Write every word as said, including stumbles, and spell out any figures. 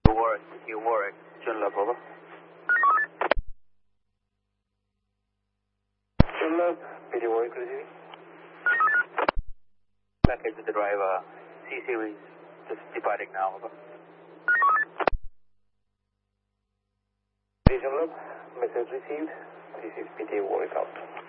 Warwick, you Warwick, Joondalup, over. Joondalup, P T Warwick receiving. Package with the driver, C series, just departing now, over. Joondalup, message received, this is P T Warwick out.